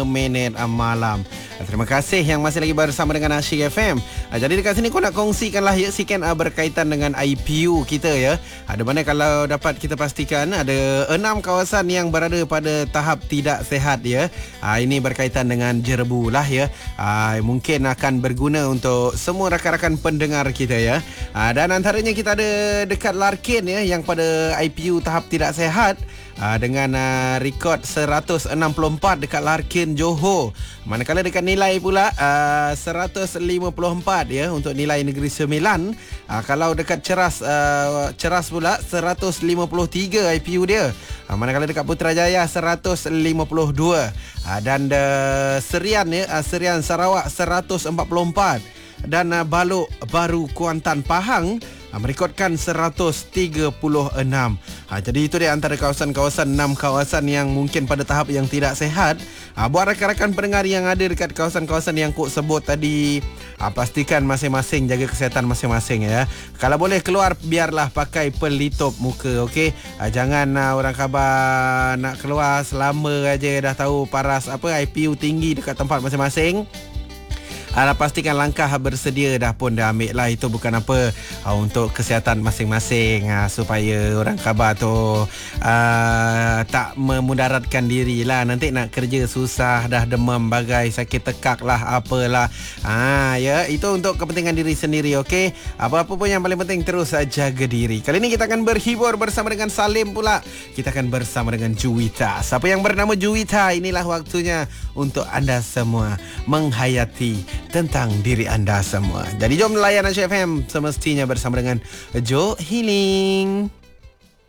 minit malam. Terima kasih yang masih lagi bersama dengan Asyik FM. Jadi dekat sini aku nak kongsikanlah ya sikit berkaitan dengan IPU kita ya. Ada mana kalau dapat kita pastikan ada 6 kawasan yang berada pada tahap tidak sihat ya. Ini berkaitan dengan jerebu lah ya. Mungkin akan berguna untuk semua rakan-rakan pendengar kita ya. Dan antaranya kita ada dekat Larkin ya yang pada IPU tahap tidak sihat. Dengan rekod 164 dekat Larkin Johor. Manakala dekat nilai pula 154 ya untuk nilai Negeri Sembilan. Kalau dekat Ceras pula 153 IPU dia. Manakala dekat Putrajaya 152. Dan Serian ya, Serian Sarawak 144. Dan Balok Baru Kuantan Pahang merekodkan 136. Jadi itu dia antara kawasan-kawasan 6 kawasan yang mungkin pada tahap yang tidak sihat. Buat rakan-rakan pendengar yang ada dekat kawasan-kawasan yang Kuk sebut tadi, pastikan masing-masing jaga kesihatan masing-masing ya. Kalau boleh keluar biarlah pakai pelitup muka, okey. Jangan orang khabar nak keluar selama aja dah tahu paras IPU tinggi dekat tempat masing-masing. Pastikan langkah bersedia dah ambil lah. Itu bukan apa untuk kesihatan masing-masing, supaya orang khabar tu tak memudaratkan diri lah. Nanti nak kerja susah, dah demam bagai, sakit tekak lah apalah. Ya, itu untuk kepentingan diri sendiri, okey. Apa-apa pun yang paling penting terus jaga diri. Kali ini kita akan berhibur bersama dengan Salim pula. Kita akan bersama dengan Juwita. Siapa yang bernama Juwita, inilah waktunya untuk anda semua menghayati tentang diri anda semua. Jadi jom layan Asyik FM semestinya bersama dengan Jo Healing.